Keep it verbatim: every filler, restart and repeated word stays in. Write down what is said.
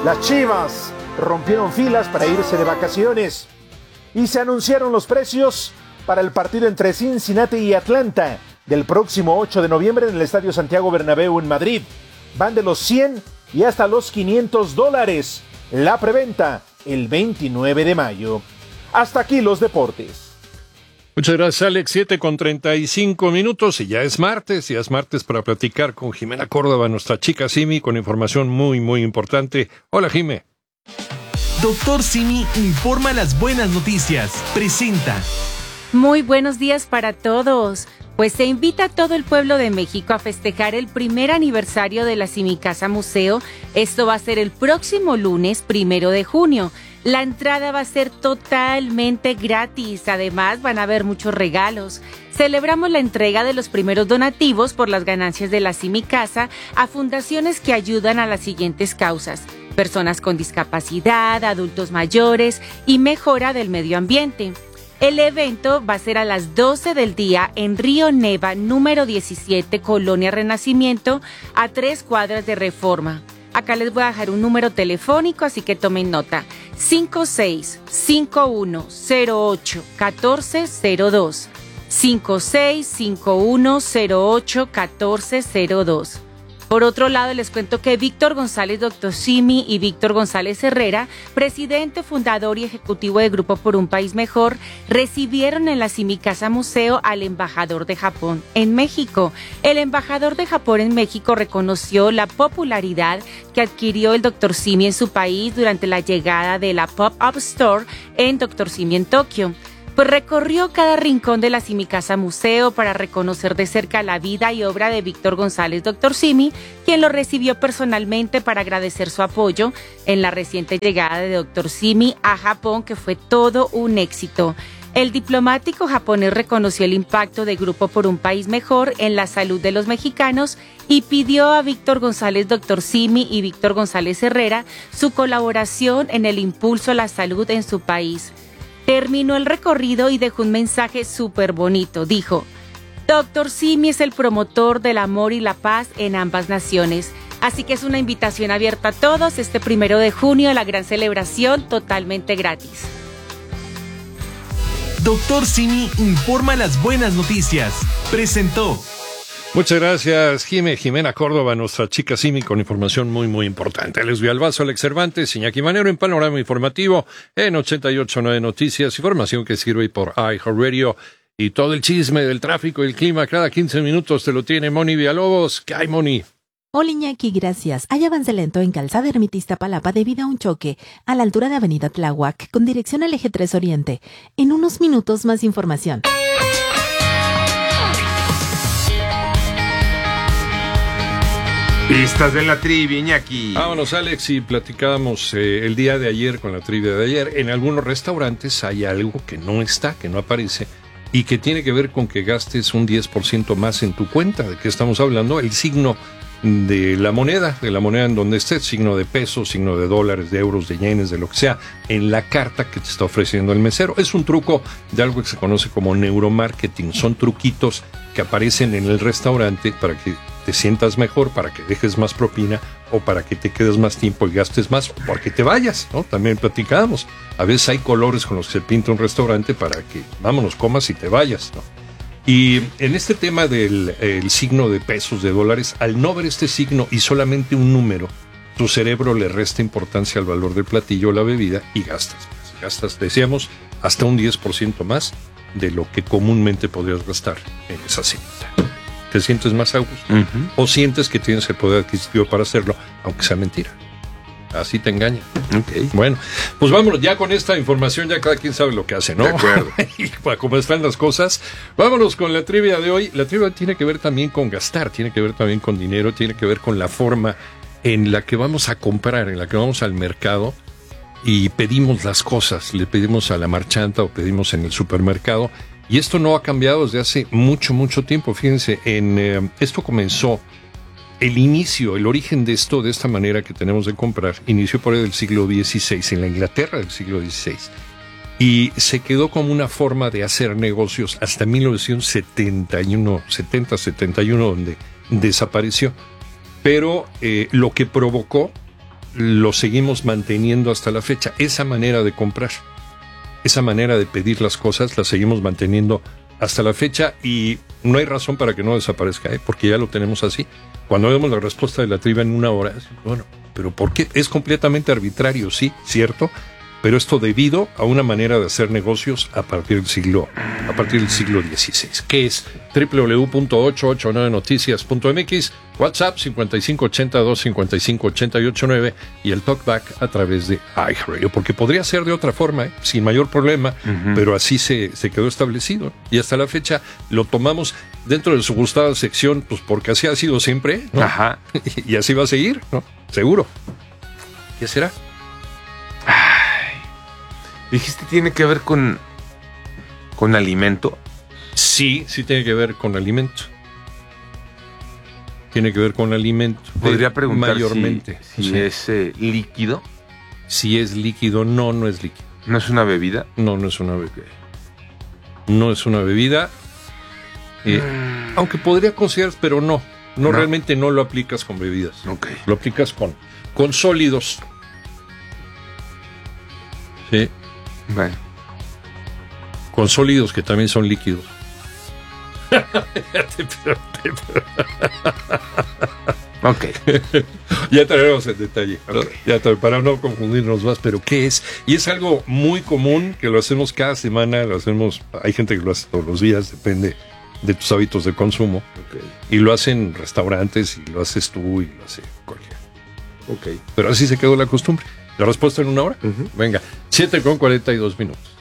Las Chivas rompieron filas para irse de vacaciones y se anunciaron los precios para el partido entre Cincinnati y Atlanta del próximo ocho de noviembre en el Estadio Santiago Bernabéu en Madrid. Van de los cien y hasta los quinientos dólares. La preventa el veintinueve de mayo. Hasta aquí los deportes. Muchas gracias, Alex. siete con treinta y cinco minutos y ya es martes, ya es martes para platicar con Jimena Córdoba, nuestra chica Simi, con información muy, muy importante. Hola, Jime. Doctor Simi informa las buenas noticias. Presenta. Muy buenos días para todos. Pues se invita a todo el pueblo de México a festejar el primer aniversario de la Simi Casa Museo. Esto va a ser el próximo lunes, primero de junio. La entrada va a ser totalmente gratis. Además, van a haber muchos regalos. Celebramos la entrega de los primeros donativos por las ganancias de la Simi Casa a fundaciones que ayudan a las siguientes causas: personas con discapacidad, adultos mayores y mejora del medio ambiente. El evento va a ser a las doce del día en Río Neva, número diecisiete, Colonia Renacimiento, a tres cuadras de Reforma. Acá les voy a dejar un número telefónico, así que tomen nota. cinco seis cinco uno cero ocho uno cuatro cero dos. cinco seis cinco uno cero ocho uno cuatro cero dos. Por otro lado, les cuento que Víctor González, doctor Simi, y Víctor González Herrera, presidente, fundador y ejecutivo de Grupo por un País Mejor, recibieron en la Simi Casa Museo al embajador de Japón en México. El embajador de Japón en México reconoció la popularidad que adquirió el doctor Simi en su país durante la llegada de la Pop-Up Store en doctor Simi en Tokio. Pues recorrió cada rincón de la Simi Casa Museo para reconocer de cerca la vida y obra de Víctor González, doctor Simi, quien lo recibió personalmente para agradecer su apoyo en la reciente llegada de doctor Simi a Japón, que fue todo un éxito. El diplomático japonés reconoció el impacto de Grupo por un País Mejor en la salud de los mexicanos y pidió a Víctor González, doctor Simi, y Víctor González Herrera su colaboración en el impulso a la salud en su país. Terminó el recorrido y dejó un mensaje súper bonito. Dijo: doctor Simi es el promotor del amor y la paz en ambas naciones. Así que es una invitación abierta a todos este primero de junio, la gran celebración totalmente gratis. Doctor Simi informa las buenas noticias. Presentó. Muchas gracias, Jime, Jimena Córdoba, nuestra chica Simi, con información muy, muy importante. Alex Villalbazo, Alex Cervantes, Iñaki Manero en Panorama Informativo en ochenta y ocho punto nueve Noticias, información que sirve por iHeartRadio y todo el chisme del tráfico y el clima cada quince minutos te lo tiene Moni Villalobos. ¿Qué hay, Moni? Hola, Iñaki, gracias. Hay avance lento en Calzada Ermita Iztapalapa debido a un choque a la altura de Avenida Tláhuac con dirección al Eje tres Oriente. En unos minutos más información. Pistas de la trivia, Iñaki. Vámonos, Alex, y platicábamos eh, el día de ayer con la trivia de ayer. En algunos restaurantes hay algo que no está, que no aparece, y que tiene que ver con que gastes un diez por ciento más en tu cuenta. ¿De qué estamos hablando? El signo de la moneda, de la moneda en donde estés, signo de pesos, signo de dólares, de euros, de yenes, de lo que sea, en la carta que te está ofreciendo el mesero. Es un truco de algo que se conoce como neuromarketing. Son truquitos que aparecen en el restaurante para que te sientas mejor, para que dejes más propina o para que te quedes más tiempo y gastes más o para que te vayas, ¿no? También platicábamos. A veces hay colores con los que se pinta un restaurante para que, vámonos, comas y te vayas, ¿no? Y en este tema del el signo de pesos, de dólares, al no ver este signo y solamente un número, tu cerebro le resta importancia al valor del platillo o la bebida y gastas más. Gastas, decíamos, hasta un diez por ciento más de lo que comúnmente podrías gastar en esa cita. ¿Te sientes más a gusto? Uh-huh. ¿O sientes que tienes el poder adquisitivo para hacerlo, aunque sea mentira? Así te engañan. Okay. Bueno, pues vámonos, ya con esta información ya cada quien sabe lo que hace, ¿no? De acuerdo. Y para cómo están las cosas, vámonos con la trivia de hoy. La trivia tiene que ver también con gastar, tiene que ver también con dinero, tiene que ver con la forma en la que vamos a comprar, en la que vamos al mercado y pedimos las cosas. Le pedimos a la marchanta o pedimos en el supermercado. Y esto no ha cambiado desde hace mucho, mucho tiempo. Fíjense, en eh, esto comenzó, el inicio, el origen de esto, de esta manera que tenemos de comprar, inició por ahí del siglo dieciséis, en la Inglaterra del siglo dieciséis. Y se quedó como una forma de hacer negocios hasta mil novecientos setenta y uno, setenta, setenta y uno, donde desapareció. Pero eh, lo que provocó lo seguimos manteniendo hasta la fecha. Esa manera de comprar, esa manera de pedir las cosas, la seguimos manteniendo hasta la fecha y no hay razón para que no desaparezca, ¿eh? Porque ya lo tenemos así. Cuando vemos la respuesta de la trivia en una hora, bueno, ¿pero por qué? Es completamente arbitrario, sí, cierto, pero esto debido a una manera de hacer negocios a partir del siglo, a partir del siglo dieciséis, que es doble u doble u doble u punto ochocientos ochenta y nueve noticias punto m x, WhatsApp cincuenta y cinco ochenta dos cincuenta y cinco ochenta y ocho nueve y el talkback a través de iHeartRadio, porque podría ser de otra forma, ¿eh? Sin mayor problema, uh-huh. Pero así se, se quedó establecido y hasta la fecha lo tomamos dentro de su gustada sección, pues porque así ha sido siempre, ¿no? Ajá. Y así va a seguir, ¿no? Seguro. ¿Qué será? Ay, dijiste tiene que ver con con alimento. Sí, sí tiene que ver con alimento. Tiene que ver con alimento. Podría preguntar mayormente. si, si sí. es eh, líquido. Si es líquido, no, no es líquido. ¿No es una bebida? No, no es una bebida. No es una bebida. Eh, mm. Aunque podría considerarse, pero no. No, no. Realmente no lo aplicas con bebidas. Okay. Lo aplicas con, con sólidos. Sí. Bueno. Con sólidos que también son líquidos. Ok. Ya traeremos el detalle, okay. Ya tra- para no confundirnos más, pero ¿qué es? Y es algo muy común que lo hacemos cada semana, lo hacemos, hay gente que lo hace todos los días, depende de tus hábitos de consumo, okay. Y lo hacen restaurantes y lo haces tú y lo hace cualquiera. Ok. Pero así se quedó la costumbre. ¿La respuesta en una hora? Uh-huh. Venga, siete con cuarenta y dos minutos.